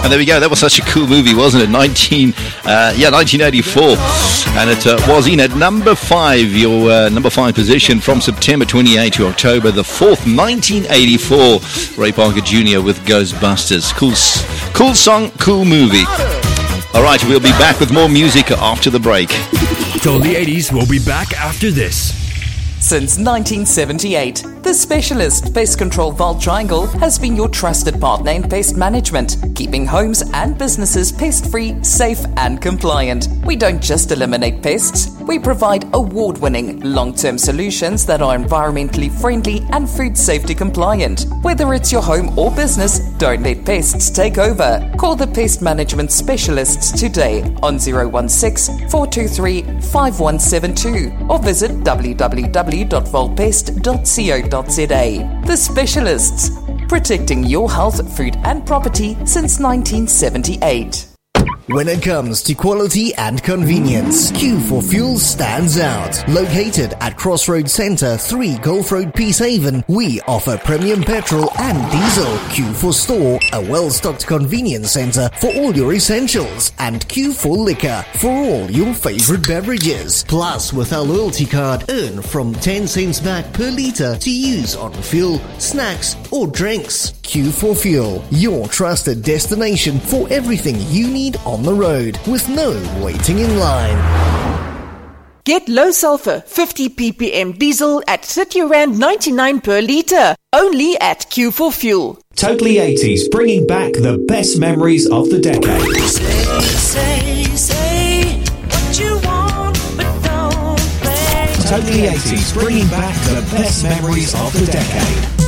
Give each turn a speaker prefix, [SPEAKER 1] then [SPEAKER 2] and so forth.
[SPEAKER 1] And there we go. That was such a cool movie, wasn't it? 1984. And it was in at number 5, your number 5 position from September 28 to October the 4th, 1984. Ray Parker Jr. with Ghostbusters. Cool song, cool movie. All right, we'll be back with more music after the break.
[SPEAKER 2] Totally 80s will be back after this.
[SPEAKER 3] Since 1978, the Specialist Pest Control Vault Triangle has been your trusted partner in pest management, keeping homes and businesses pest-free, safe and compliant. We don't just eliminate pests, we provide award-winning long-term solutions that are environmentally friendly and food safety compliant. Whether it's your home or business, don't let pests take over. Call the Pest Management Specialists today on 016-423-5172 or visit www.volpest.co.za. The Specialists, protecting your health, food and property since 1978.
[SPEAKER 4] When it comes to quality and convenience, Q4Fuel stands out. Located at Crossroads Centre, 3 Gulf Road, Peacehaven, we offer premium petrol and diesel. Q4 Store, a well-stocked convenience centre for all your essentials, and Q4 Liquor for all your favourite beverages. Plus, with our loyalty card, earn from 10 cents back per litre to use on fuel, snacks or drinks. Q4Fuel, your trusted destination for everything you need on the road, with no waiting in line.
[SPEAKER 5] Get low sulfur 50 ppm diesel at R30.99 per litre, only at Q4Fuel.
[SPEAKER 6] Totally 80s, bringing back the best memories of the decade.
[SPEAKER 7] Say what you want, but don't play.
[SPEAKER 6] Totally 80s, bringing back the best memories of the decade.